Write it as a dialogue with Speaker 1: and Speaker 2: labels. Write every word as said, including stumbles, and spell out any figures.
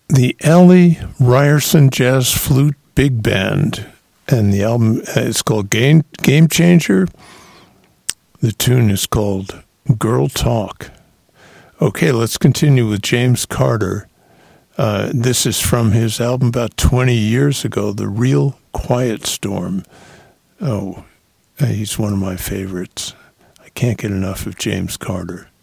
Speaker 1: the Allie Ryerson Jazz Flute Big Band, and the album uh, is called Game, Game Changer. The tune is called Girl Talk. Okay, let's continue with James Carter. Uh, this is from his album about twenty years ago, The Real Quiet Storm. Oh, he's one of my favorites. I can't get enough of James Carter.